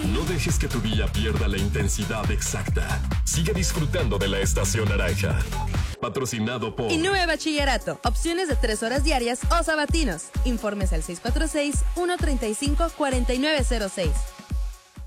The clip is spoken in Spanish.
No dejes que tu día pierda la intensidad exacta. Sigue disfrutando de la Estación Naranja. Patrocinado por Innove Bachillerato. Opciones de 3 horas diarias o sabatinos. Informes al 646-135-4906.